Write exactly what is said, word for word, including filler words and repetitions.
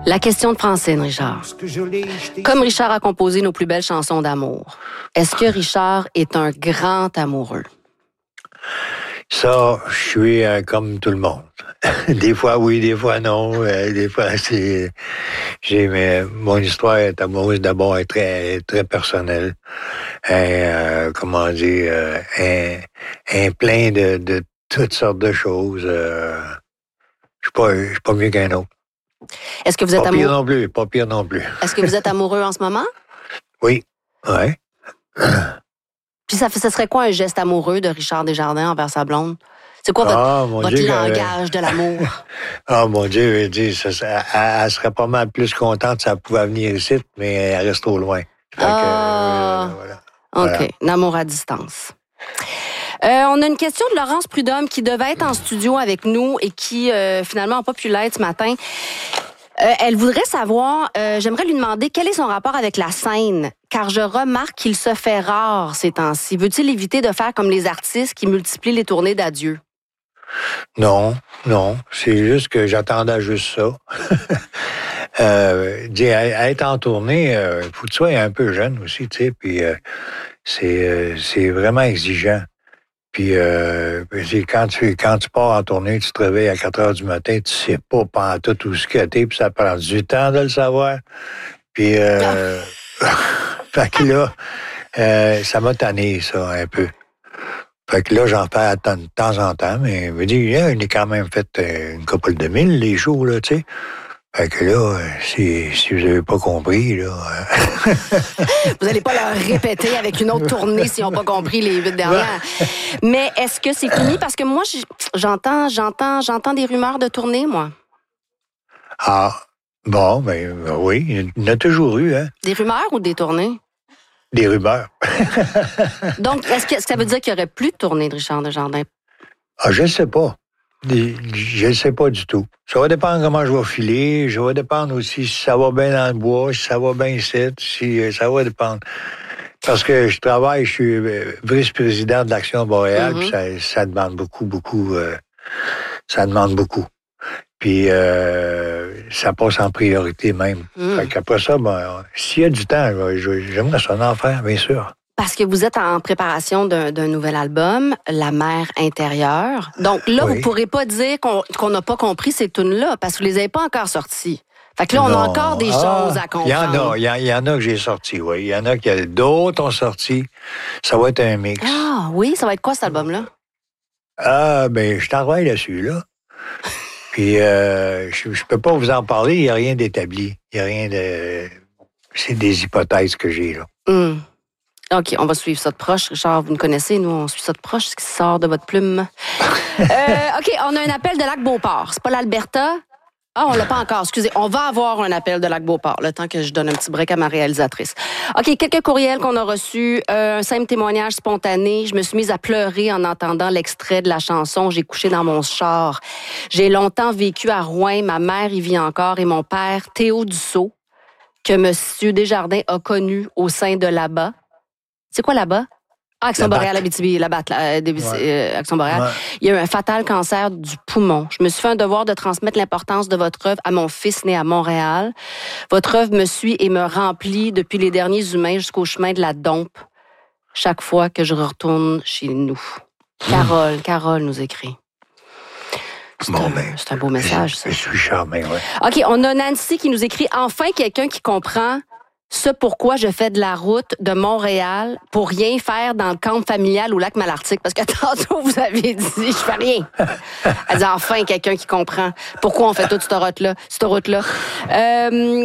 La question de Francine, Richard. Comme Richard a composé nos plus belles chansons d'amour, est-ce que Richard est un grand amoureux? Ça, je suis euh, comme tout le monde. Des fois oui, des fois non. Euh, des fois, c'est... J'ai, mais mon histoire est amoureuse d'abord est très, très personnelle. Et, euh, comment dire, euh, un, un plein de, de toutes sortes de choses. Euh, je suis pas, je suis pas mieux qu'un autre. Est-ce que vous êtes pas amoureux? Pas pire non plus, pas pire non plus. Est-ce que vous êtes amoureux en ce moment? Oui, ouais. Puis ça, ça serait quoi un geste amoureux de Richard Desjardins envers sa blonde? C'est quoi votre, ah, mon votre Dieu, langage de l'amour? Ah, oh, mon Dieu, elle, dit, ça, ça, elle, elle serait pas mal plus contente si elle pouvait venir ici, mais elle reste trop loin. Fait ah, que, euh, voilà. OK, voilà. L'amour à distance. Euh, on a une question de Laurence Prudhomme qui devait être en studio avec nous et qui euh, finalement n'a pas pu l'être ce matin. Euh, elle voudrait savoir, euh, j'aimerais lui demander quel est son rapport avec la scène, car je remarque qu'il se fait rare ces temps-ci. Veut-il éviter de faire comme les artistes qui multiplient les tournées d'adieu? Non, non. C'est juste que j'attendais juste ça. euh, être en tournée, il euh, faut que tu sois un peu jeune aussi, tu sais, puis euh, c'est, euh, c'est vraiment exigeant. Puis euh, quand tu quand tu pars en tournée, tu te réveilles à quatre heures du matin, tu sais pas pantoute où ce que t'es, puis ça prend du temps de le savoir. Puis euh, fait que là, euh, ça m'a tanné, ça, un peu. Fait que là, j'en fais de temps en temps, mais je me dis, yeah, il est quand même fait une couple de mille, les shows, là, tu sais. Fait que là, si, si vous n'avez pas compris, là... vous n'allez pas leur répéter avec une autre tournée s'ils n'ont pas compris les huit dernières. Mais est-ce que c'est fini? Parce que moi, j'entends, j'entends, j'entends des rumeurs de tournée, moi. Ah, bon, ben oui, il y en a toujours eu, hein. Des rumeurs ou des tournées? Des rumeurs. Donc, est-ce que, est-ce que ça veut dire qu'il n'y aurait plus de tournée de Richard Desjardins? Ah, je ne sais pas. Je ne sais pas du tout. Ça va dépendre comment je vais filer. Ça va dépendre aussi si ça va bien dans le bois, si ça va bien ici, si ça va dépendre. Parce que je travaille, je suis vice-président de l'Action Boréale, mm-hmm. puis ça, ça demande beaucoup, beaucoup. Euh, ça demande beaucoup. Puis euh, ça passe en priorité même. Mm. Fait qu'après ça, ben, s'il y a du temps, j'aimerais ça en faire, bien sûr. Parce que vous êtes en préparation d'un, d'un nouvel album, La mer intérieure. Donc là, oui. Vous ne pourrez pas dire qu'on, qu'on n'a pas compris ces tunes-là, parce que vous ne les avez pas encore sorties. Fait que là, on non. a encore des ah, choses à comprendre. Il y en a, il y, y en a que j'ai sorti, oui. Il y en a que d'autres ont sorti. Ça va être un mix. Ah oui, ça va être quoi cet album-là? Ah, ben, je travaille là-dessus, là. Puis, euh, je ne peux pas vous en parler, il n'y a rien d'établi. Il n'y a rien de... C'est des hypothèses que j'ai, là. Mm. OK, on va suivre ça de proche. Richard, vous nous connaissez, nous, on suit ça de proche, ce qui sort de votre plume. euh, OK, on a un appel de Lac-Beauport. C'est pas l'Alberta? Ah, on l'a pas encore. Excusez, on va avoir un appel de Lac-Beauport, le temps que je donne un petit break à ma réalisatrice. OK, quelques courriels qu'on a reçus. Euh, un simple témoignage spontané. Je me suis mise à pleurer en entendant l'extrait de la chanson « J'ai couché dans mon char ». J'ai longtemps vécu à Rouen. Ma mère y vit encore et mon père, Théo Dussault, que M. Desjardins a connu au sein de là-bas. C'est quoi là-bas? Ah, Action Boréale, Abitibi, la B A T, euh, ouais. euh, Action Boréale. Ouais. Il y a eu un fatal cancer du poumon. Je me suis fait un devoir de transmettre l'importance de votre œuvre à mon fils né à Montréal. Votre œuvre me suit et me remplit depuis les derniers humains jusqu'au chemin de la Dompe, chaque fois que je retourne chez nous. Mmh. Carole, Carole nous écrit. C'est, bon, un, ben, c'est un beau message, je, ça. Je suis charmé, oui. OK, on a Nancy qui nous écrit « Enfin, quelqu'un qui comprend... » Ce pourquoi je fais de la route de Montréal pour rien faire dans le camp familial au lac Malartic. Parce que tantôt, vous avez dit, je fais rien. Elle dit, enfin, quelqu'un qui comprend pourquoi on fait toute cette route-là. Cette route-là. Euh,